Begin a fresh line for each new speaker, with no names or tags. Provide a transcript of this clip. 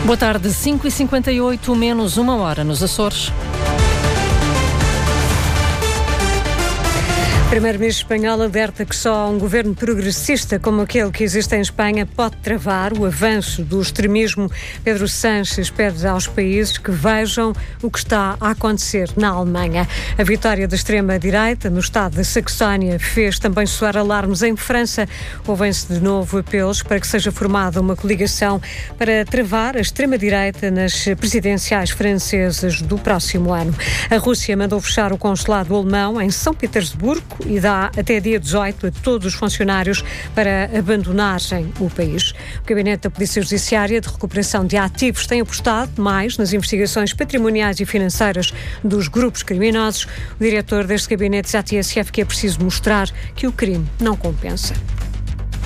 Boa tarde, 5h58, menos uma hora nos Açores.
O primeiro-ministro espanhol alerta que só um governo progressista como aquele que existe em Espanha pode travar o avanço do extremismo. Pedro Sánchez pede aos países que vejam o que está a acontecer na Alemanha. A vitória da extrema-direita no estado da Saxónia fez também soar alarmes em França. Ouvem-se de novo apelos para que seja formada uma coligação para travar a extrema-direita nas presidenciais francesas do próximo ano. A Rússia mandou fechar o consulado alemão em São Petersburgo e dá até dia 18 a todos os funcionários para abandonarem o país. O Gabinete da Polícia Judiciária de Recuperação de Ativos tem apostado mais nas investigações patrimoniais e financeiras dos grupos criminosos. O diretor deste gabinete diz à TSF que é preciso mostrar que o crime não compensa.